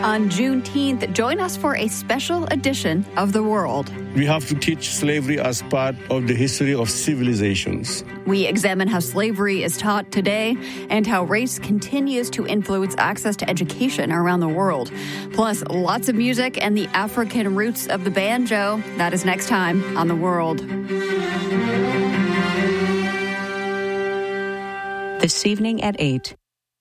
On Juneteenth, join us for a special edition of The World. We have to teach slavery as part of the history of civilizations. We examine how slavery is taught today and how race continues to influence access to education around the world. Plus, lots of music and the African roots of the banjo. That is next time on The World. This evening at 8.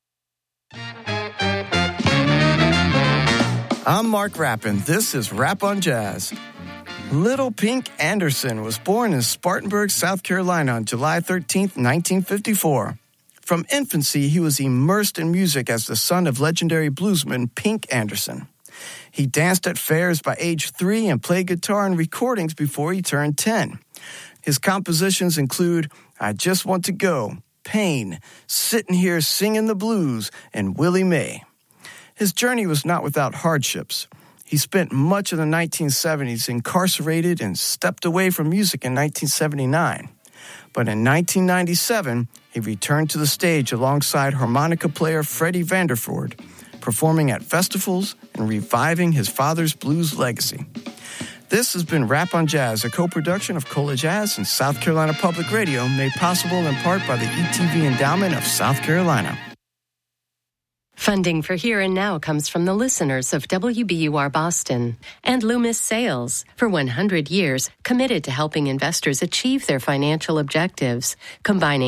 I'm Mark Rappin. This is Rap on Jazz. Little Pink Anderson was born in Spartanburg, South Carolina on July 13, 1954. From infancy, he was immersed in music as the son of legendary bluesman Pink Anderson. He danced at fairs by age 3 and played guitar in recordings before he turned 10. His compositions include I Just Want to Go, Pain, Sitting Here Singing the Blues, and Willie Mae. His journey was not without hardships. He spent much of the 1970s incarcerated and stepped away from music in 1979. But in 1997, he returned to the stage alongside harmonica player Freddie Vanderford, performing at festivals and reviving his father's blues legacy. This has been Rap on Jazz, a co-production of Cola Jazz and South Carolina Public Radio, made possible in part by the ETV Endowment of South Carolina. Funding for Here and Now comes from the listeners of WBUR Boston and Loomis Sales, for 100 years committed to helping investors achieve their financial objectives, combining